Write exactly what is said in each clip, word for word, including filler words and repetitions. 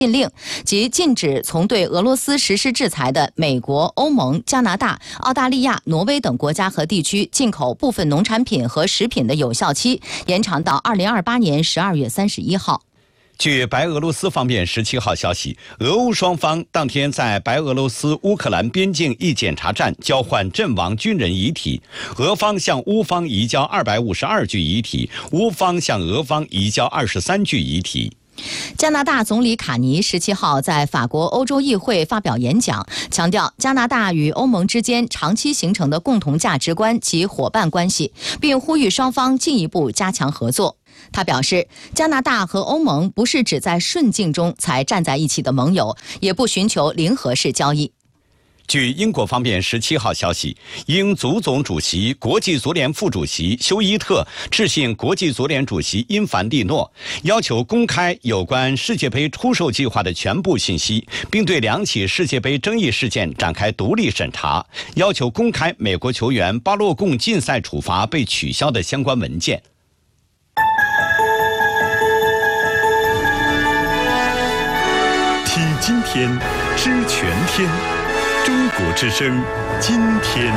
禁令，即禁止从对俄罗斯实施制裁的美国、欧盟、加拿大、澳大利亚、挪威等国家和地区进口部分农产品和食品的有效期延长到二零二八年十二月三十一号。 据白俄罗斯方面十七号消息，俄乌双方当天在白俄罗斯乌克兰边境一检查站交换阵亡军人遗体，俄方向乌方移交二百五十二具遗体，乌方向俄方移交二十三具遗体。 加拿大总理卡尼十七号在法国欧洲议会发表演讲，强调加拿大与欧盟之间长期形成的共同价值观及伙伴关系，并呼吁双方进一步加强合作。他表示，加拿大和欧盟不是只在顺境中才站在一起的盟友，也不寻求零和式交易。 据英国方面十七号消息，英足总主席、国际足联副主席休伊特致信国际足联主席因凡蒂诺，要求公开有关世界杯出售计划的全部信息，并对两起世界杯争议事件展开独立审查，要求公开美国球员巴洛贡禁赛处罚被取消的相关文件。 听今天，知全天。中国之声，今天。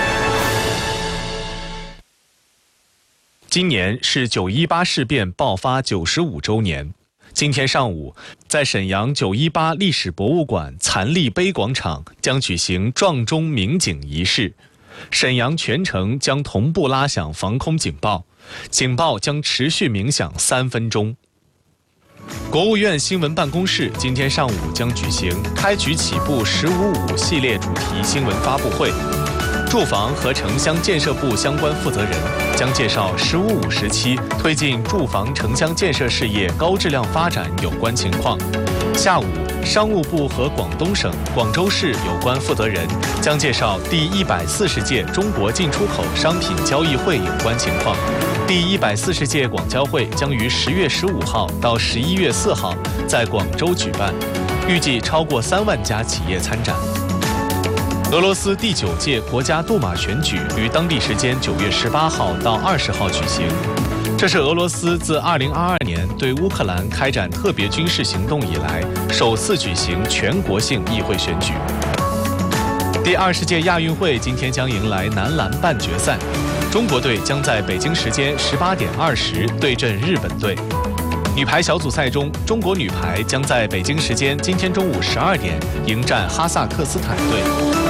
今年是九一八事变爆发九十五周年。今天上午，在沈阳九一八历史博物馆残立碑广场将举行撞钟鸣警仪式。沈阳全城将同步拉响防空警报，警报将持续鸣响三分钟。国务院新闻办公室今天上午将举行开局起步十五五系列主题新闻发布会，住房和城乡建设部相关负责人将介绍十五五时期推进住房城乡建设事业高质量发展有关情况。下午，商务部和广东省、广州市有关负责人将介绍第一百四十届中国进出口商品交易会有关情况。第一百四十届广交会将于十月十五号到十一月四号在广州举办，预计超过三万家企业参展。俄罗斯第九届国家杜马选举于当地时间九月十八号到二十号举行，这是俄罗斯自二零二二年对乌克兰开展特别军事行动以来首次举行全国性议会选举。第二十届亚运会今天将迎来男篮半决赛，中国队将在北京时间十八点二十对阵日本队。女排小组赛中，中国女排将在北京时间今天中午十二点迎战哈萨克斯坦队。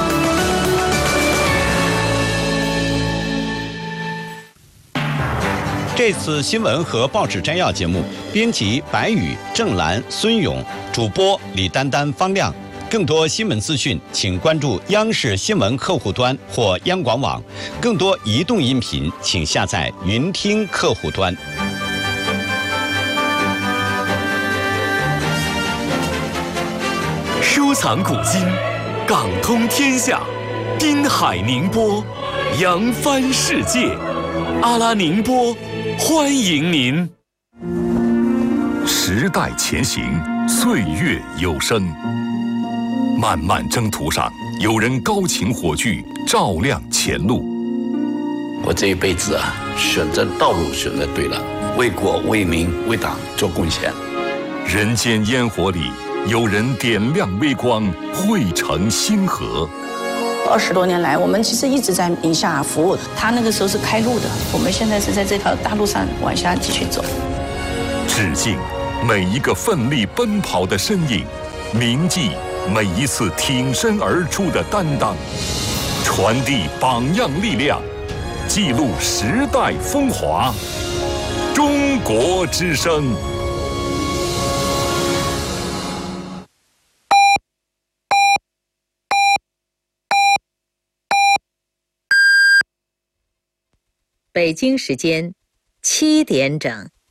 这次新闻和报纸摘要节目，编辑白宇、郑兰、孙勇，主播李丹丹、方亮。更多新闻资讯，请关注央视新闻客户端或央广网。更多移动音频，请下载云听客户端。 收藏古今，港通天下，滨海宁波，扬帆世界。阿拉宁波，欢迎您。时代前行，岁月有声。漫漫征途上，有人高擎火炬，照亮前路。 我这一辈子啊，选择道路选择对了，为国为民为党做贡献。 人间烟火里，有人点亮微光，汇成星河。 二十多年来，我们其实一直在宁夏服务。他那个时候是开路的，我们现在是在这条大路上往下继续走。 致敬每一个奋力奔跑的身影，铭记每一次挺身而出的担当，传递榜样力量，记录时代风华。中国之声。 北京时间七点整。